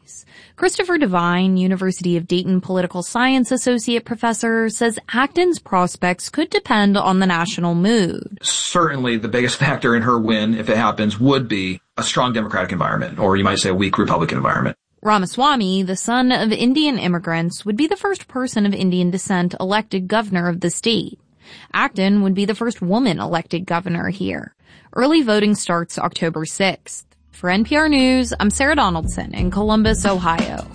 Christopher Devine, University of Dayton Political Science Associate Professor, says Acton's prospects could depend on the national mood. Certainly the biggest factor in her win, if it happens, would be a strong Democratic environment, or you might say a weak Republican environment. Ramaswamy, the son of Indian immigrants, would be the first person of Indian descent elected governor of the state. Acton would be the first woman elected governor here. Early voting starts October 6th. For NPR News, I'm Sarah Donaldson in Columbus, Ohio.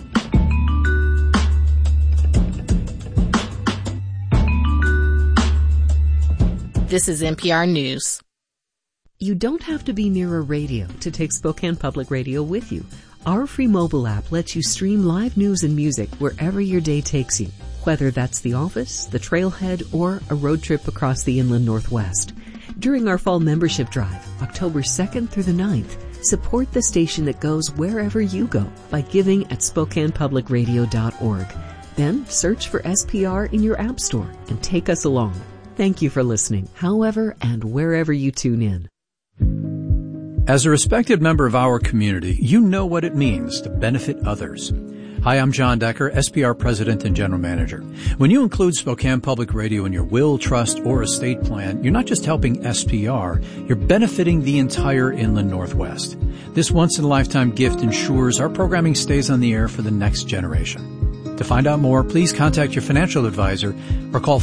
This is NPR News. You don't have to be near a radio to take Spokane Public Radio with you. Our free mobile app lets you stream live news and music wherever your day takes you, whether that's the office, the trailhead, or a road trip across the inland Northwest. During our fall membership drive, October 2nd through the 9th, support the station that goes wherever you go by giving at SpokanePublicRadio.org. Then search for SPR in your app store and take us along. Thank you for listening, however and wherever you tune in. As a respected member of our community, you know what it means to benefit others. Hi, I'm John Decker, SPR President and General Manager. When you include Spokane Public Radio in your will, trust, or estate plan, you're not just helping SPR, you're benefiting the entire inland Northwest. This once-in-a-lifetime gift ensures our programming stays on the air for the next generation. To find out more, please contact your financial advisor or call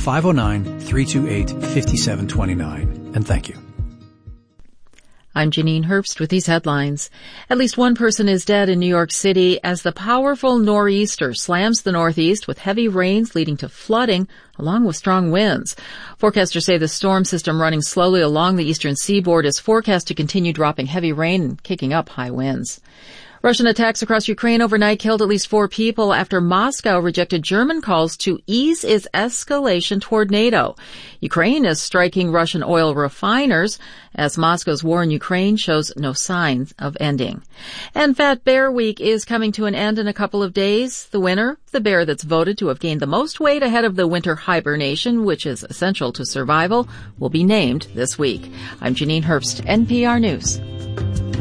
509-328-5729. And thank you. I'm Janine Herbst with these headlines. At least one person is dead in New York City as the powerful nor'easter slams the Northeast with heavy rains leading to flooding along with strong winds. Forecasters say the storm system running slowly along the eastern seaboard is forecast to continue dropping heavy rain and kicking up high winds. Russian attacks across Ukraine overnight killed at least 4 people after Moscow rejected German calls to ease its escalation toward NATO. Ukraine is striking Russian oil refiners as Moscow's war in Ukraine shows no signs of ending. And Fat Bear Week is coming to an end in a couple of days. The winner, the bear that's voted to have gained the most weight ahead of the winter hibernation, which is essential to survival, will be named this week. I'm Janine Herbst, NPR News.